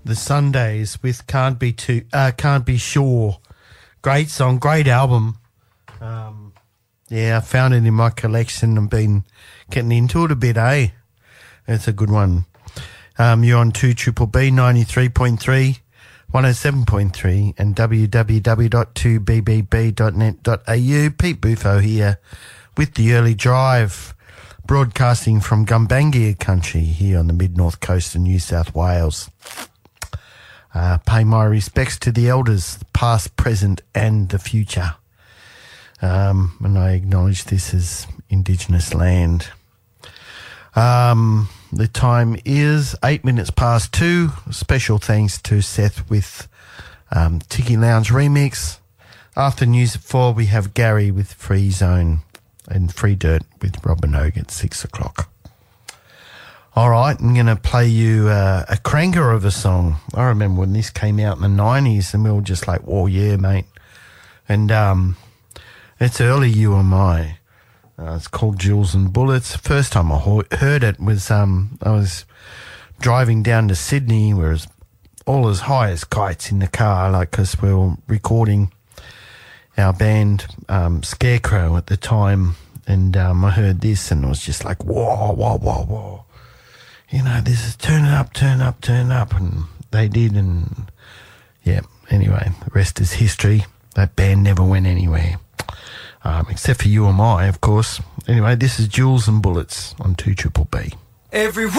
The Sundays with Can't Be Sure. Great song, great album. I found it in my collection and been getting into it a bit, eh? It's a good one. You're on 2BBB 93.3, 107.3 and www.2bbb.net.au. Pete Bufo here with The Early Drive, broadcasting from Gumbaynggirr country here on the mid-north coast of New South Wales. Pay my respects to the elders, past, present and the future. And I acknowledge this as Indigenous land. The time is 8 minutes past 2. Special thanks to Seth with Tiki Lounge Remix. After news at 4, we have Gary with Free Zone and Free Dirt with Robin Hogue at 6 o'clock. All right, I'm going to play you a cranker of a song. I remember when this came out in the 90s and we were just like, whoa, yeah, mate. And it's early You and I. It's called Jewels and Bullets. First time I heard it was I was driving down to Sydney, where it was all as high as kites in the car, like, because we were recording our band Scarecrow at the time. And I heard this and it was just like, whoa, whoa, whoa, whoa. You know, this is turn up, turn up, turn up. And they did. And yeah, anyway, the rest is history. That band never went anywhere. Except for You and I, of course. Anyway, this is Jewels and Bullets on 2BBB.